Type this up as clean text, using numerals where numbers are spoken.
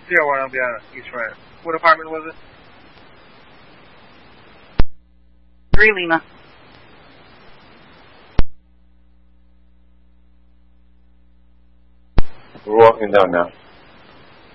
Sierra那边 East Rand. What apartment was it? 3 Lima. We're walking down now.